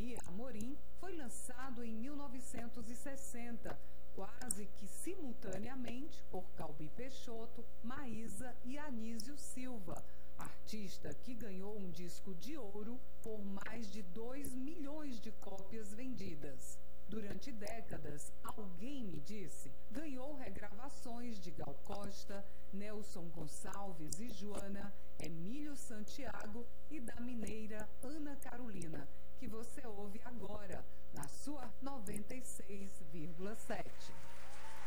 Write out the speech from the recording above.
Davi Amorim foi lançado em 1960, quase que simultaneamente por Calbi Peixoto, Maísa e Anísio Silva, artista que ganhou um disco de ouro por mais de 2 milhões de cópias vendidas. Durante décadas, Alguém Me Disse ganhou regravações de Gal Costa, Nelson Gonçalves e Joana, Emílio Santiago e da mineira Ana Carolina, que você ouve agora na sua 96,7.